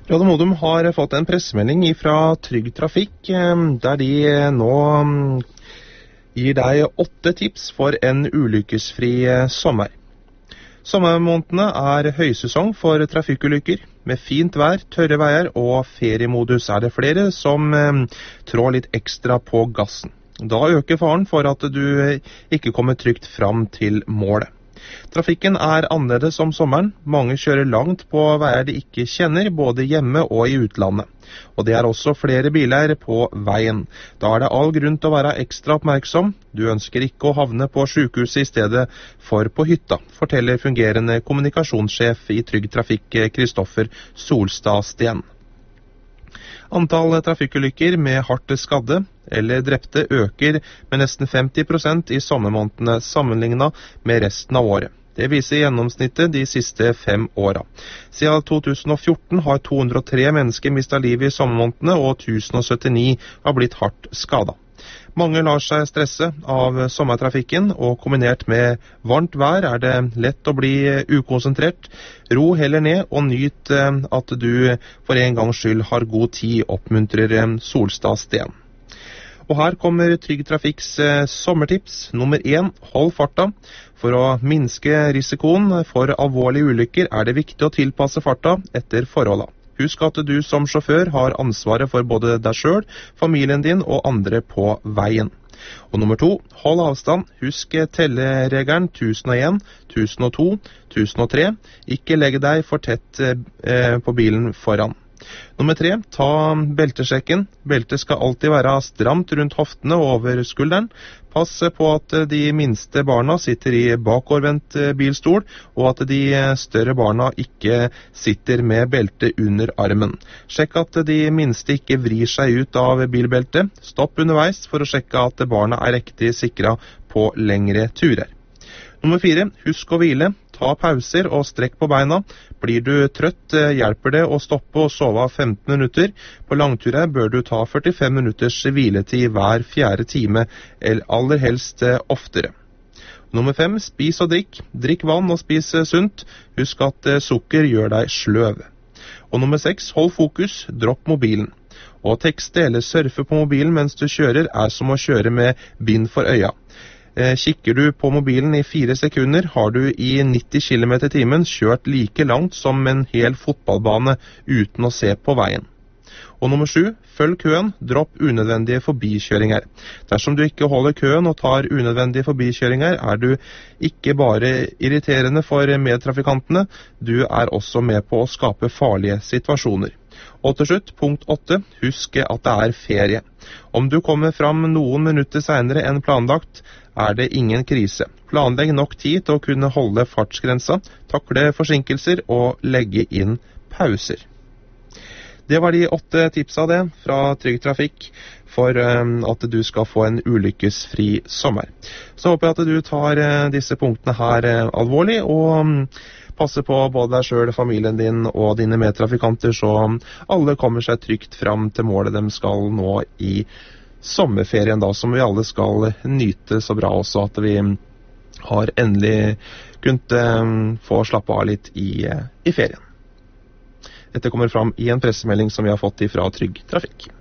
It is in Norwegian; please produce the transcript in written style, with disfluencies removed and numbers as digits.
Radio Modum har fått en pressemelding fra Trygg Trafikk, der de nå gir deg 8 tips for en ulykkesfri sommer. Sommermånedene er høysesong for trafikkulykker. Med fint vær, tørre veier og feriemodus er det flere som trår litt ekstra på gassen. Da øker faren for at du ikke kommer trygt fram til målet. Trafikken er annerledes om sommeren. Mange kjører langt på veier de ikke kjenner, både hjemme og i utlandet. Og det er også flere biler på veien. Da er det all grunn til å være ekstra oppmerksom. Du ønsker ikke å havne på sykehuset i stedet for på hytta, forteller fungerende kommunikasjonssjef i Trygg Trafikk Kristoffer Solstad Sten. Antall trafikkulykker med hardt skadde eller drepte øker med nesten 50% i sommermånedene sammenlignet med resten av året. Det viser gjennomsnittet de siste 5 årene. Siden 2014 har 203 mennesker mistet livet i sommermånedene, og 1079 har blitt hardt skadet. Mange lar seg stresse av sommertrafikken, og kombinert med varmt vær er det lett å bli ukonsentrert. Ro heller ned og nyt at du for en gangs skyld har god tid, oppmuntrer Solstad Sten. Og her kommer Trygg Trafikks sommertips. Nummer 1, hold farta. For å minske risikoen for alvorlige ulykker er det viktig å tilpasse farta etter forholdene. Husk at du som sjåfør har ansvaret for både deg selv, familien din og andre på veien. Og nummer 2, hold avstand. Husk telleregelen 1001, 1002, 1003. Ikke legg deg for tett på bilen foran. Nummer 3, ta beltesjekken. Beltet skal alltid være stramt rundt hoftene og over skulderen. Pass på at de minste barna sitter i bakovervendt bilstol, og at de større barna ikke sitter med beltet under armen. Sjekk at de minste ikke vrir seg ut av bilbeltet. Stopp underveis for å sjekke at barna er riktig sikret på lengre turer. Nummer 4, husk å hvile. Ta pauser og strekk på beina. Blir du trøtt, hjelper det å stoppe og sove 15 minutter. På langturer bør du ta 45 minutters hviletid hver 4. time, eller aller helst oftere. Nummer 5, spis og drikk. Drikk vann og spis sunt. Husk at sukker gjør deg sløv. Og nummer 6, hold fokus. Dropp mobilen. Å tekste eller surfe på mobilen mens du kjører er som å kjøre med bind for øya. Kikker du på mobilen i 4 sekunder, har du i 90 km i timen kjørt like langt som en hel fotballbane uten å se på veien. Og nummer 7, følg køen, dropp unødvendige forbikjøringer. Dersom du ikke holder køen og tar unødvendige forbikjøringer, er du ikke bare irriterende for medtrafikantene, du er også med på å skape farlige situasjoner. Og til slutt, punkt 8, husk at det er ferie. Om du kommer fram noen minutter senere enn planlagt, er det ingen krise. Planlegg nok tid til å kunne holde fartsgrensa, takle forsinkelser og legge inn pauser. Det var de 8 tipsa fra Trygg Trafikk for at du skal få en ulykkesfri sommer. Så håper jeg at du tar disse punktene her alvorlig og passer på både deg selv, familien din og dine medtrafikanter, så alle kommer seg trygt fram til målet de skal nå i sommerferien, da, som vi alle skal nyte så bra også, at vi har endelig kunnet få slappe av litt i ferien. Dette kommer fram i en pressemelding som vi har fått fra Trygg Trafikk.